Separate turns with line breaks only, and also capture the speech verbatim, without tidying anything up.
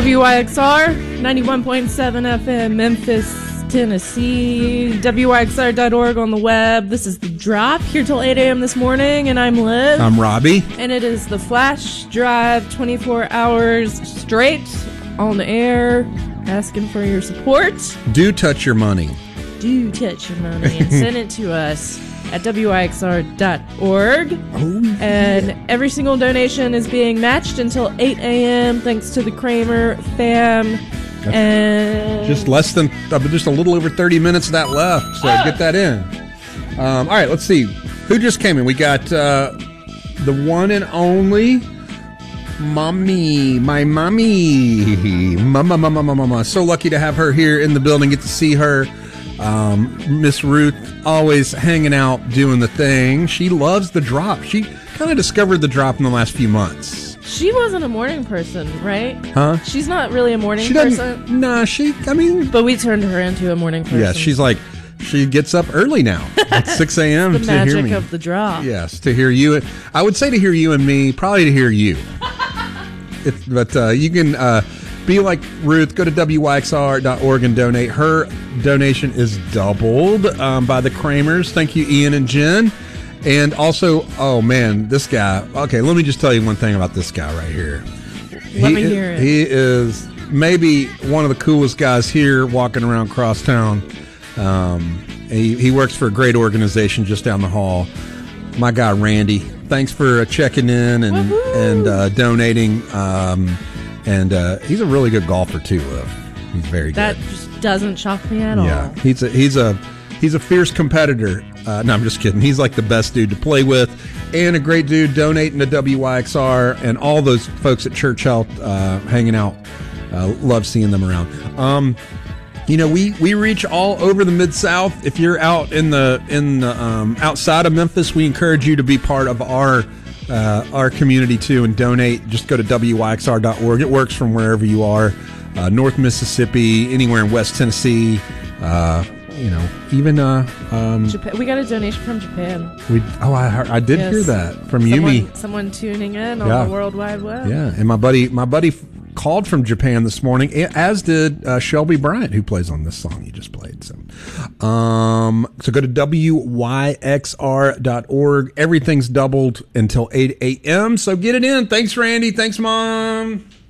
W Y X R, ninety-one point seven F M, Memphis, Tennessee. W Y X R dot org on the web. This is The Drop, here till eight a.m. this morning, and I'm Liz.
I'm Robbie.
And it is the Flash Drive, twenty-four hours straight on the air, asking for your support.
Do touch your money.
Do touch your money and send it to us at W Y X R dot org.
Oh, yeah.
And every single donation is being matched until eight a.m. thanks to the Kramer fam.
That's
and
just less than, uh, just a little over thirty minutes of that left, so
oh.
get that in. Um, all right, let's see. Who just came in? We got uh, the one and only Mommy, my mommy. Mama, mama, mama, mama. So lucky to have her here in the building, get to see her. Um, Miss Ruth always hanging out, doing the thing. She loves the drop. She kind of discovered the drop in the last few months.
She wasn't a morning person, right?
Huh?
She's not really a morning
She
person.
doesn't. Nah, she. I mean,
but we turned her into a morning person.
yeah, she's like, she gets up early now at six a.m.
the
to
magic
hear me.
of the drop.
Yes, to hear you. I would say to hear you and me, probably to hear you. If, but uh, you can uh, be like Ruth, go to W Y X R dot org and donate. Her donation is doubled um, by the Kramers. Thank you, Ian and Jen. And also, oh man, this guy. Okay, let me just tell you one thing about this guy right here.
Let
he,
me hear it.
He is maybe one of the coolest guys here walking around crosstown. Um, he, he works for a great organization just down the hall. My guy, Randy. Thanks for uh, checking in and
Woo-hoo.
and uh, donating. Um, and uh, he's a really good golfer too. Uh, he's very
That
good.
just doesn't shock me at
Yeah,
all.
he's a he's a he's a fierce competitor. Uh, no, I'm just kidding. He's like the best dude to play with, and a great dude donating to W Y X R and all those folks at Church Health uh, hanging out. Uh, love seeing them around. Um, You know, we, we reach all over the Mid-South. If you're out in the in the um, outside of Memphis, we encourage you to be part of our uh, our community too and donate. Just go to W Y X R dot org. It works from wherever you are, uh, North Mississippi, anywhere in West Tennessee. Uh, you know, even uh, um,
Japan. We got a donation from Japan.
we. Oh, I heard, I did
Yes.
hear that from
Someone,
Yumi.
someone tuning in on
Yeah.
the World Wide Web.
Yeah, and my buddy, my buddy. called from Japan this morning, as did uh, Shelby Bryant, who plays on this song you just played. So, um, so go to W Y X R dot org. Everything's doubled until eight a.m. So get it in. Thanks, Randy. Thanks, Mom.